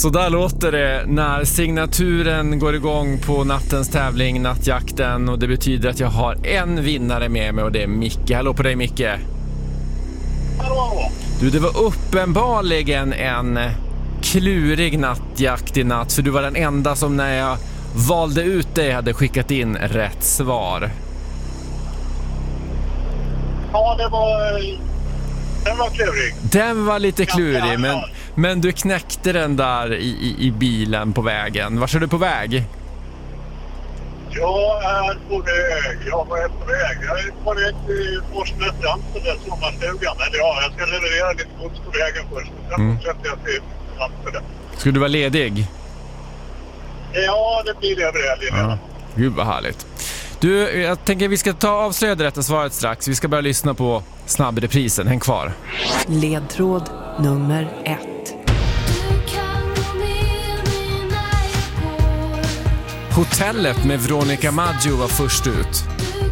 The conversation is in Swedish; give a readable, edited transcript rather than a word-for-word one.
Så där låter det när signaturen går igång på nattens tävling, nattjakten. Och det betyder att jag har en vinnare med mig och det är Micke. Hallå på dig, Micke. Hallå. Du, det var uppenbarligen en klurig nattjakt i natt. För du var den enda som när jag valde ut dig hade skickat in rätt svar. Ja, den var klurig. Den var lite klurig, men du knäckte den där i bilen på vägen. Var är du på väg? Jag är på väg. Jag är på väg till Forsnässtrand på den sommarstugan. Men ja, jag ska leverera lite gods på vägen först. Sen fortsätter jag till Amsterdam. Skulle du vara ledig? Ja, det blir det väl. Ja. Gud vad härligt. Du, jag tänker vi ska avslöja det rätta svaret strax. Vi ska börja lyssna på snabbreprisen. Häng kvar. Ledtråd nummer 1. Hotellet med Veronica Maggio var först ut.